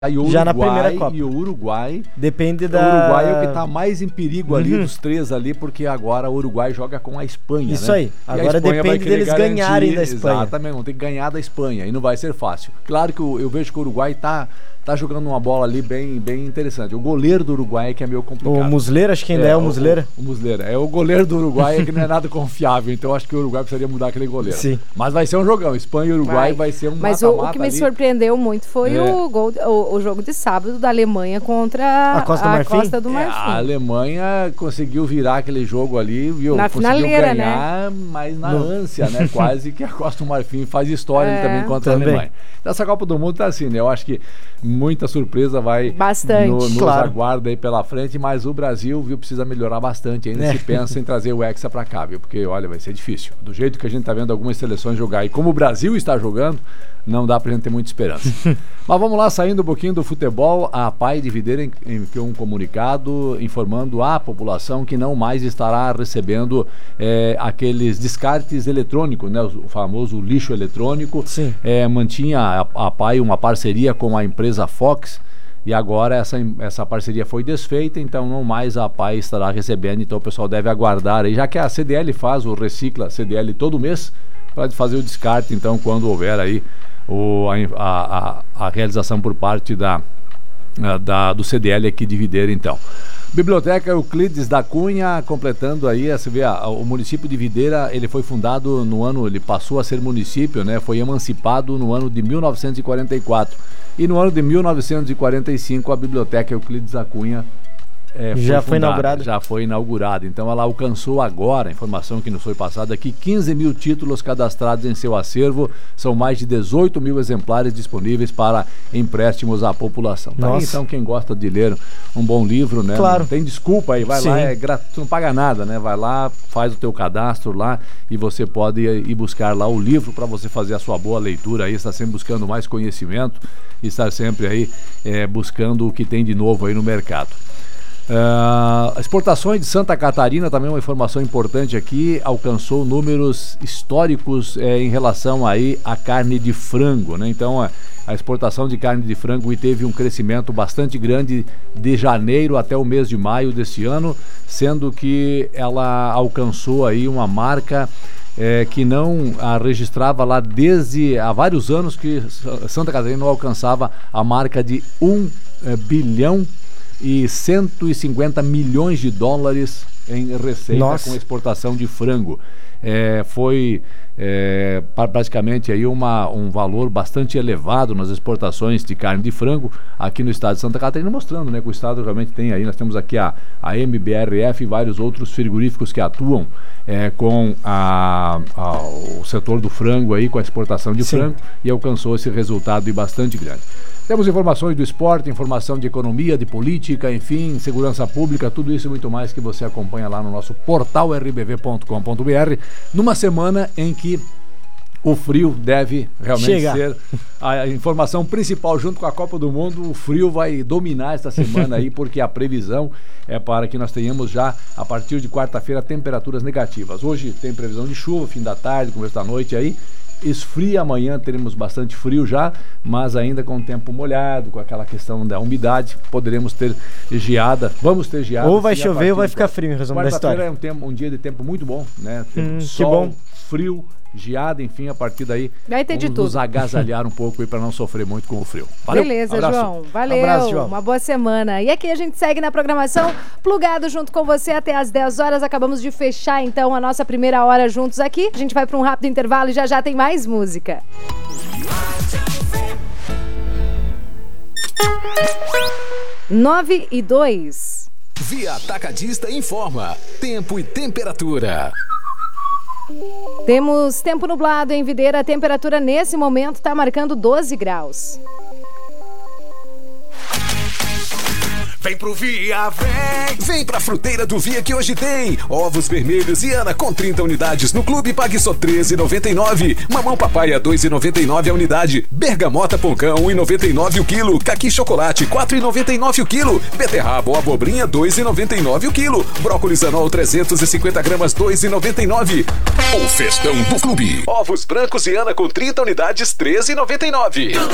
já na primeira Copa. E o Uruguai... Depende da... O Uruguai é o que está mais em perigo ali, dos três ali, porque agora o Uruguai joga com a Espanha, Isso né? aí. Agora depende deles ganharem da Espanha. Exatamente, vão ter que ganhar da Espanha e não vai ser fácil. Claro que eu vejo que o Uruguai tá jogando uma bola ali bem interessante. O goleiro do Uruguai é que é meio complicado. O Muslera, acho que ainda é o Muslera. O Muslera. É o goleiro do Uruguai que não é nada confiável, então acho que o Uruguai precisaria mudar aquele goleiro. Sim. Mas vai ser um jogão. Espanha e Uruguai vai ser um Mas mata-mata o que me ali. surpreendeu muito foi o jogo de sábado da Alemanha contra a Costa do Marfim. A Alemanha conseguiu virar aquele jogo ali, viu? Na finaleira, ganhar, né? Mas na ânsia, né? Quase que a Costa do Marfim faz história ali também contra a Alemanha. Nessa Copa do Mundo tá assim, né? Eu acho que muita surpresa vai nos aguarda aí pela frente, mas o Brasil, viu, precisa melhorar bastante ainda se pensa em trazer o Hexa pra cá, viu? Porque, olha, vai ser difícil. Do jeito que a gente tá vendo algumas seleções jogar e como o Brasil está jogando, não dá pra gente ter muita esperança. Mas vamos lá, saindo um pouquinho do futebol, a APAI de Videira enviou um comunicado informando à população que não mais estará recebendo aqueles descartes eletrônicos, né? O famoso lixo eletrônico. Sim. Mantinha a APAI uma parceria com a empresa Fox, e agora essa parceria foi desfeita, então não mais a APAI estará recebendo, então o pessoal deve aguardar aí, já que a CDL faz o Recicla CDL todo mês, para fazer o descarte, então, quando houver aí a realização por parte do CDL aqui de Videira, então. Biblioteca Euclides da Cunha, completando aí, você vê, o município de Videira, ele foi fundado ele passou a ser município, né? Foi emancipado no ano de 1944. E no ano de 1945, a Biblioteca Euclides da Cunha já foi inaugurada. Então ela alcançou agora, a informação que nos foi passada aqui, 15 mil títulos cadastrados em seu acervo, são mais de 18 mil exemplares disponíveis para empréstimos à população. Tá aí, então quem gosta de ler um bom livro, né? Claro. Não tem desculpa aí, vai lá, tu não paga nada, né? Vai lá, faz o teu cadastro lá e você pode ir buscar lá o livro para você fazer a sua boa leitura aí, está sempre buscando mais conhecimento e estar sempre aí buscando o que tem de novo aí no mercado. Exportações de Santa Catarina, também uma informação importante aqui, alcançou números históricos em relação aí à carne de frango, né? Então a exportação de carne de frango teve um crescimento bastante grande de janeiro até o mês de maio deste ano, sendo que ela alcançou aí uma marca que não registrava lá desde há vários anos, que Santa Catarina não alcançava a marca de 1 bilhão e 150 milhões de dólares em receita com exportação de frango. Foi praticamente aí um valor bastante elevado nas exportações de carne de frango aqui no estado de Santa Catarina, mostrando, né, que o estado realmente tem aí, nós temos aqui a MBRF e vários outros frigoríficos que atuam com o setor do frango aí, com a exportação de frango, e alcançou esse resultado bastante grande. Temos informações do esporte, informação de economia, de política, enfim, segurança pública, tudo isso e muito mais que você acompanha lá no nosso portal rbv.com.br, numa semana em que o frio deve realmente ser a informação principal, junto com a Copa do Mundo. O frio vai dominar esta semana aí, porque a previsão é para que nós tenhamos já, a partir de quarta-feira, temperaturas negativas. Hoje tem previsão de chuva, fim da tarde, começo da noite aí. Esfria amanhã, teremos bastante frio já, mas ainda com o tempo molhado, com aquela questão da umidade, poderemos ter geada, vamos ter geada. Ou vai chover ou vai ficar frio, em resumo da história. Quarta-feira é um dia de tempo muito bom, né? Sol, frio, geada, enfim, a partir daí vai ter vamos nos agasalhar um pouco aí para não sofrer muito com o frio. Valeu. Beleza, abraço. João. Valeu. Abraço, João. Uma boa semana. E aqui a gente segue na programação, plugado junto com você até às 10 horas. Acabamos de fechar, então, a nossa primeira hora juntos aqui. A gente vai para um rápido intervalo e já tem mais música. 9:02. Via Atacadista informa tempo e temperatura. Temos tempo nublado em Videira, a temperatura nesse momento está marcando 12 graus. Vem pro Via, vem pra Fruteira do Via, que hoje tem ovos vermelhos e Ana com 30 unidades no clube, pague só R$13,99. Mamão papaya R$2,99 a unidade. Bergamota Poncão R$1,99 o quilo. Caqui chocolate R$4,99 o quilo. Beterraba ou abobrinha R$2,99 o quilo. Brócolis anol 350 gramas R$2,99. O festão do clube. Ovos brancos e Ana com 30 unidades R$13,99.